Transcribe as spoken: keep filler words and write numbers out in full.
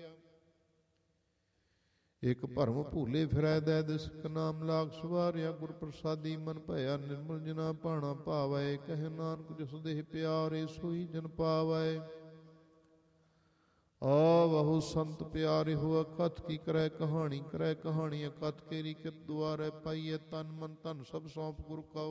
ਇਕ ਭਰਮ ਭੂਲੇ ਫਿਰੈ ਦੈ ਦਿਸਕ ਨਾਮ ਲਾਗ ਸਵਾਰਿਆ। ਗੁਰ ਪ੍ਰਸਾਦੀ ਮਨ ਭਇਆ ਨਿਰਮਲ ਜਿਨਾ ਭਾਣਾ ਭਾਵੈ। ਕਹਿ ਨਾਨਕ ਜਿਸ ਦੇਹ ਪਿਆਰੇ ਸੋਈ ਜਨ ਪਾਵੈ। ਆਵਹੁ ਸੰਤ ਪਿਆਰੇ ਹੋਆ ਕਥ ਕੀ ਕਰੈ ਕਹਾਣੀ। ਕਰੈ ਕਹਾਣੀ ਅਕਥ ਕੇਰੀ ਕਿਤ ਦੁਆਰੈ। ਪਾਈਐ ਤਨ ਮਨ ਧਨ ਸਭ ਸੌਂਪ ਗੁਰ ਕਉ।